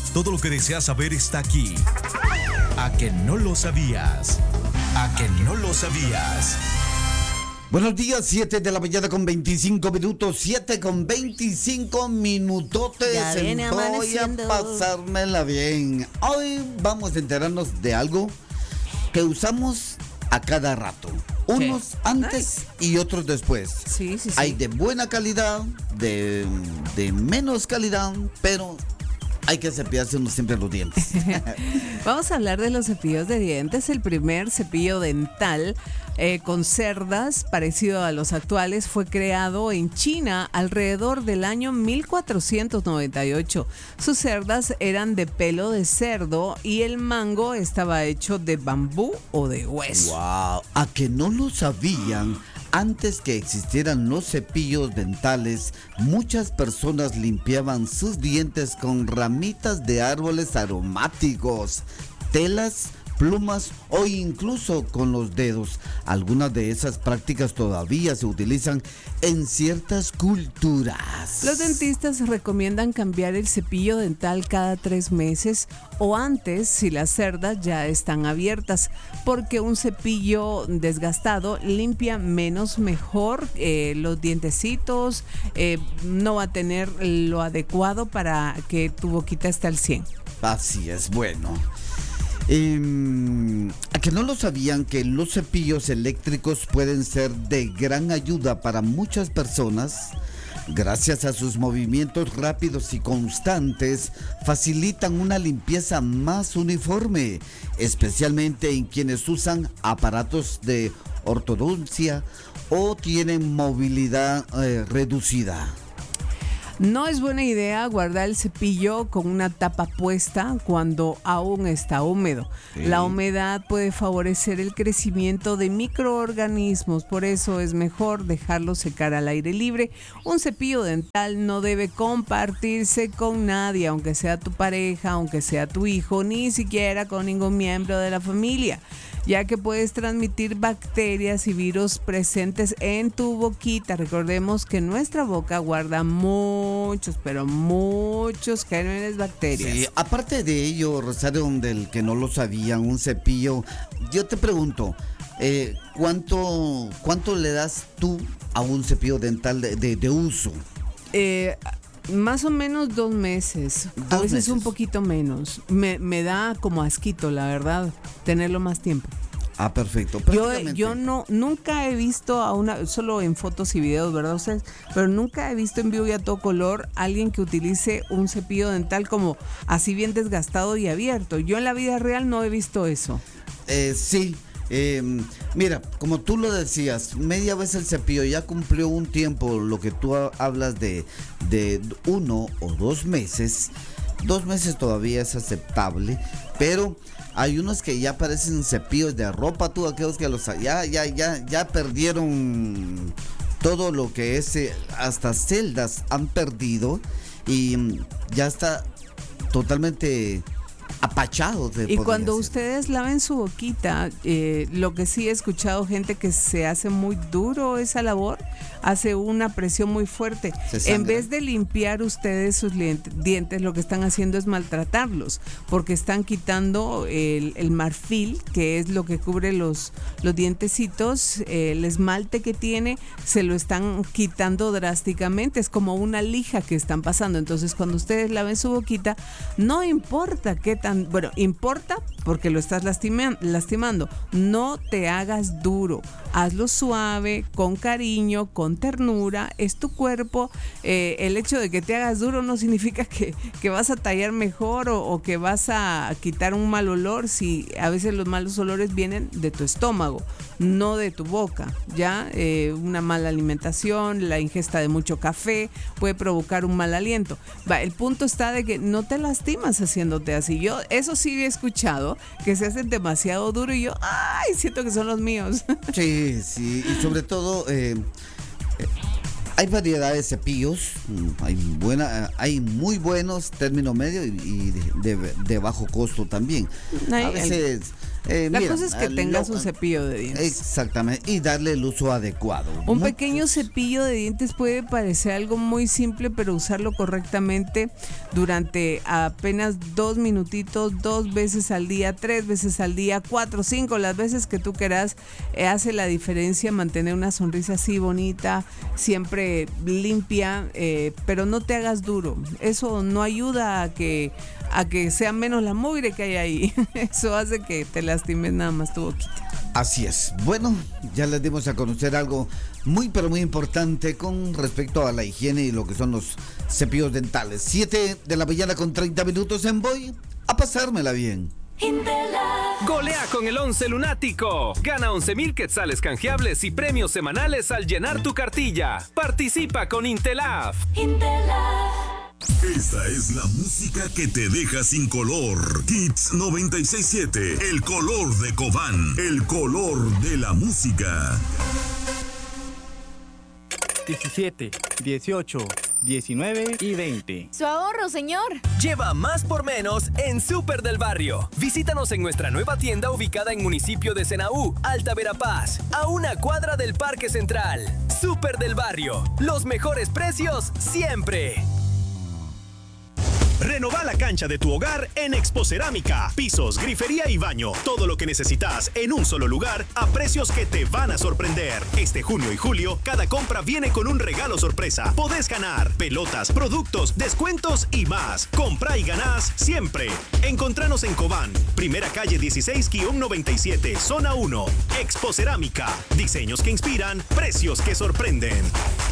Todo lo que deseas saber está aquí. ¿A que no lo sabías? ¿A que no lo sabías? Buenos días, 7 de la mañana con 25 minutos, 7 con 25 minutotes. Ya viene Voy a amaneciendo. pasármela bien. Hoy vamos a enterarnos de algo que usamos a cada rato. Unos antes y otros después. Sí. Hay de buena calidad, de menos calidad, pero hay que cepillarse uno siempre los dientes. Vamos a hablar de los cepillos de dientes. El primer cepillo dental con cerdas, parecido a los actuales, fue creado en China alrededor del año 1498. Sus cerdas eran de pelo de cerdo y el mango estaba hecho de bambú o de hueso. ¡Wow! ¿A que no lo sabían? Antes que existieran los cepillos dentales, muchas personas limpiaban sus dientes con ramitas de árboles aromáticos, telas, plumas o incluso con los dedos. Algunas de esas prácticas todavía se utilizan en ciertas culturas. Los dentistas recomiendan cambiar el cepillo dental cada 3 meses o antes si las cerdas ya están abiertas, porque un cepillo desgastado limpia menos mejor los dientecitos, no va a tener lo adecuado para que tu boquita esté al 100. Así es, bueno. ¿A que no lo sabían que los cepillos eléctricos pueden ser de gran ayuda para muchas personas? Gracias a sus movimientos rápidos y constantes, facilitan una limpieza más uniforme, especialmente en quienes usan aparatos de ortodoncia o tienen movilidad reducida. No es buena idea guardar el cepillo con una tapa puesta cuando aún está húmedo. Sí. La humedad puede favorecer el crecimiento de microorganismos, por eso es mejor dejarlo secar al aire libre. Un cepillo dental no debe compartirse con nadie, aunque sea tu pareja, aunque sea tu hijo, ni siquiera con ningún miembro de la familia, ya que puedes transmitir bacterias y virus presentes en tu boquita. Recordemos que nuestra boca guarda muchos gérmenes, bacterias. Sí, aparte de ello, Rosario, del que no lo sabían, un cepillo, yo te pregunto, ¿cuánto le das tú a un cepillo dental de uso? Más o menos 2 meses, a veces meses. un poquito menos. Me da como asquito, la verdad, tenerlo más tiempo. Ah, perfecto. Yo nunca he visto solo en fotos y videos, ¿verdad ustedes? Pero nunca he visto en vivo y a todo color alguien que utilice un cepillo dental como así bien desgastado y abierto. Yo en la vida real no he visto eso. Sí. Mira, como tú lo decías, media vez el cepillo ya cumplió un tiempo, lo que tú hablas de 1 o 2 meses. 2 meses todavía es aceptable, pero hay unos que ya parecen cepillos de ropa, tú, aquellos que ya perdieron todo lo que es, hasta celdas han perdido y ya está totalmente apachado. Y cuando ustedes laven su boquita, lo que sí he escuchado gente que se hace muy duro esa labor, hace una presión muy fuerte. En vez de limpiar ustedes sus dientes, lo que están haciendo es maltratarlos, porque están quitando el marfil, que es lo que cubre los dientecitos, el esmalte que tiene, se lo están quitando drásticamente. Es como una lija que están pasando. Entonces, cuando ustedes laven su boquita, no importa qué tan, bueno, importa porque lo estás lastimando. No te hagas duro, hazlo suave, con cariño, con ternura. Es tu cuerpo. El hecho de que te hagas duro no significa que vas a tallar mejor o que vas a quitar un mal olor. Si a veces los malos olores vienen de tu estómago, no de tu boca. Ya una mala alimentación, la ingesta de mucho café puede provocar un mal aliento. El punto está de que no te lastimas haciéndote así. Yo eso sí he escuchado, que se hacen demasiado duro y yo, ay, siento que son los míos. Sí, y sobre todo hay variedad de cepillos, hay muy buenos, término medio y de bajo costo también. A veces La cosa es que tengas un cepillo de dientes. Exactamente, y darle el uso adecuado. Un pequeño cepillo de dientes puede parecer algo muy simple, pero usarlo correctamente durante apenas 2 minutitos, 2 veces al día, 3 veces al día, 4, 5, las veces que tú quieras, hace la diferencia. Mantener una sonrisa así bonita, siempre limpia, pero no te hagas duro. Eso no ayuda a que sea menos la mugre que hay ahí. Eso hace que te lastimes nada más tu boquita. Así es. Bueno, ya les dimos a conocer algo muy pero muy importante con respecto a la higiene y lo que son los cepillos dentales. 7 de la mañana con 30 minutos en Voy a pasármela bien. Golea con el 11 lunático. Gana 11,000 quetzales canjeables y premios semanales al llenar tu cartilla. Participa con Intelaf. Esta es la música que te deja sin color. Hits 96.7, el color de Cobán, el color de la música. 17, 18, 19 y 20. Su ahorro, señor. Lleva más por menos en Súper del Barrio. Visítanos en nuestra nueva tienda ubicada en municipio de Senaú, Alta Verapaz, a una cuadra del Parque Central. Súper del Barrio, los mejores precios siempre. Renova la cancha de tu hogar en Expocerámica. Pisos, grifería y baño. Todo lo que necesitas en un solo lugar a precios que te van a sorprender. Este junio y julio, cada compra viene con un regalo sorpresa. Podés ganar pelotas, productos, descuentos y más. Compra y ganás siempre. Encontranos en Cobán, primera calle 16-97, zona 1. Expocerámica. Diseños que inspiran, precios que sorprenden.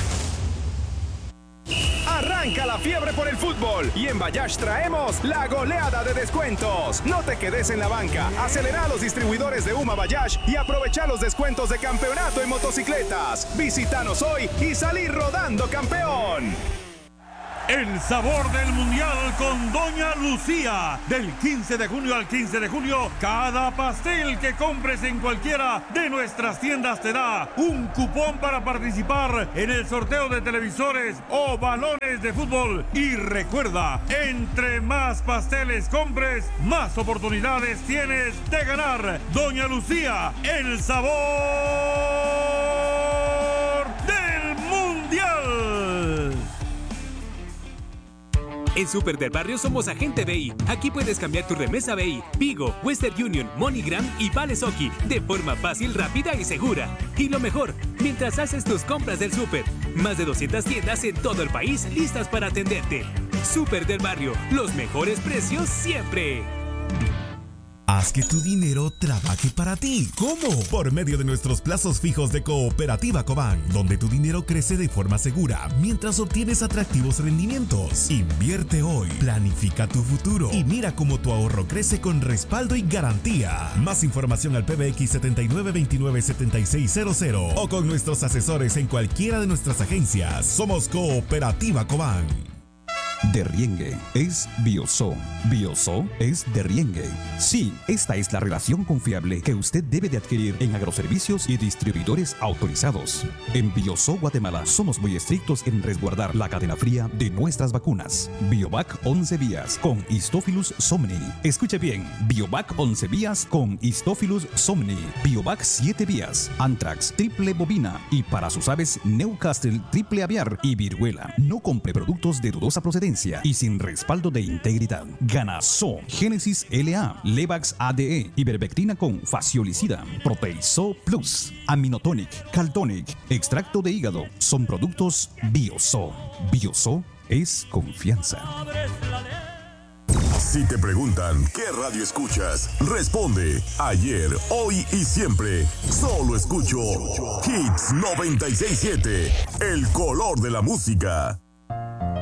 Arranca la fiebre por el fútbol y en Bayash traemos la goleada de descuentos. No te quedes en la banca, acelera a los distribuidores de UMA Bayash y aprovecha los descuentos de campeonato en motocicletas. Visítanos hoy y salí rodando campeón. El sabor del mundial con Doña Lucía. Del 15 de junio al 15 de julio, cada pastel que compres en cualquiera de nuestras tiendas te da un cupón para participar en el sorteo de televisores o balones de fútbol. Y recuerda, entre más pasteles compres, más oportunidades tienes de ganar. Doña Lucía, el sabor del mundial. En Súper del Barrio somos agente BI. Aquí puedes cambiar tu remesa BI, Vigo, Western Union, MoneyGram y Vales Oki de forma fácil, rápida y segura. Y lo mejor, mientras haces tus compras del súper. Más de 200 tiendas en todo el país listas para atenderte. Súper del Barrio, los mejores precios siempre. Haz que tu dinero trabaje para ti. ¿Cómo? Por medio de nuestros plazos fijos de Cooperativa Cobán, donde tu dinero crece de forma segura mientras obtienes atractivos rendimientos. Invierte hoy, planifica tu futuro y mira cómo tu ahorro crece con respaldo y garantía. Más información al PBX 79297600 o con nuestros asesores en cualquiera de nuestras agencias. Somos Cooperativa Cobán. Derriengue es Bioso. Bioso es Derriengue. Sí, esta es la relación confiable que usted debe de adquirir en agroservicios y distribuidores autorizados. En Bioso Guatemala somos muy estrictos en resguardar la cadena fría de nuestras vacunas. Biovac 11 vías con Histophilus somni. Escuche bien, Biovac 11 vías con Histophilus somni. Biovac 7 vías, Anthrax, triple bovina y para sus aves Newcastle, triple aviar y viruela. No compre productos de dudosa procedencia y sin respaldo de integridad. Ganaso, Génesis LA, Levax ADE, Ivermectina con faciolicida, Proteiso Plus, Aminotonic, Caltonic, extracto de hígado, son productos Bioso. Bioso es confianza. Si te preguntan qué radio escuchas, responde ayer, hoy y siempre. Solo escucho Hits 96.7, el color de la música.